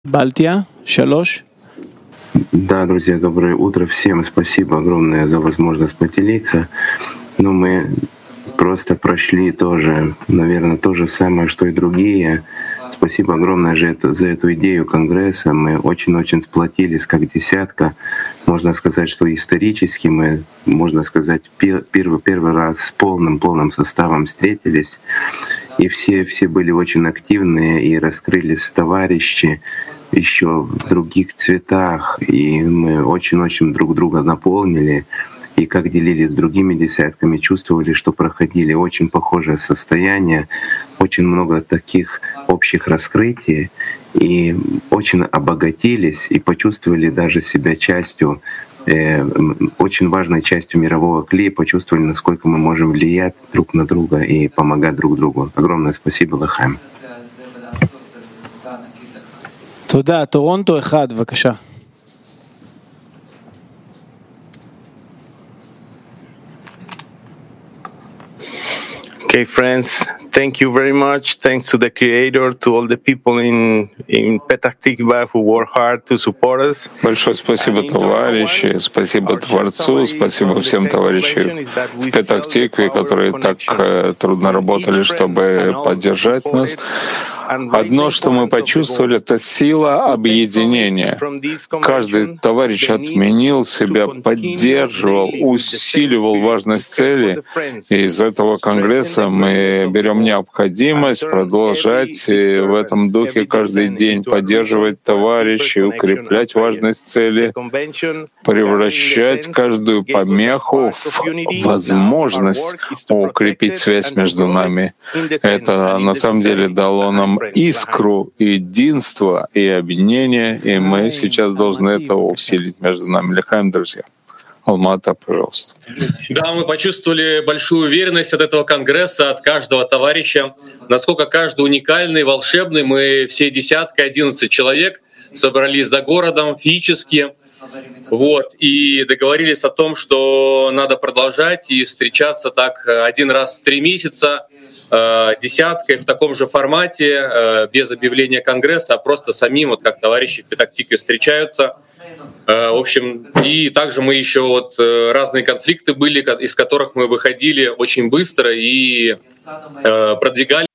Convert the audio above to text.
Балтия, шалош. Да, друзья, доброе утро всем. Спасибо огромное за возможность поделиться. Ну, мы просто прошли тоже, наверное, то же самое, что и другие. Спасибо огромное за эту идею Конгресса. Мы очень-очень сплотились как десятка. Можно сказать, что исторически мы, можно сказать, первый раз с полным составом встретились. И все были очень активные и раскрылись товарищи еще в других цветах. И мы очень-очень друг друга наполнили. И как делились с другими десятками, чувствовали, что проходили очень похожее состояние, очень много таких общих раскрытий, и очень обогатились и почувствовали даже себя частью, очень важной частью мирового клея, почувствовали, насколько мы можем влиять друг на друга и помогать друг другу. Огромное спасибо, Лахаим. תודה. טורונטו 1, בבקשה. Okay, friends, thank you very much. Thanks to the Creator, to all the people in Petah Tikva who work hard to support us. Большое спасибо, товарищи, спасибо Творцу, спасибо всем товарищам в Петах-Тикве, которые так трудно работали, чтобы поддержать нас. Одно, что мы почувствовали, это сила объединения. Каждый товарищ отменил себя, поддерживал, усиливал важность цели. И из этого конгресса мы берем необходимость продолжать в этом духе каждый день поддерживать товарищей, укреплять важность цели, превращать каждую помеху в возможность укрепить связь между нами. Это на самом деле дало нам искру единства и объединения, и мы сейчас должны это усилить между нами. Лихаем, друзья. Алмата, пожалуйста. Да, мы почувствовали большую уверенность от этого конгресса, от каждого товарища, насколько каждый уникальный, волшебный. Мы все десятка, 11 человек собрались за городом физически, и договорились о том, что надо продолжать и встречаться так один раз в 3 месяца, десяткой в таком же формате, без объявления конгресса, а просто самим, как товарищи в Петах-Тикве встречаются. В общем, и также мы еще разные конфликты были, из которых мы выходили очень быстро и продвигали